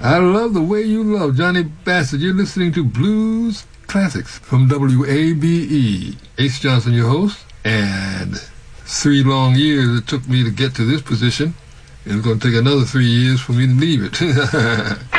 I love the way you love Johnny Bassett. You're listening to Blues Classics from WABE. Ace Johnson, your host, and 3 long years it took me to get to this position. And it's going to take another 3 years for me to leave it.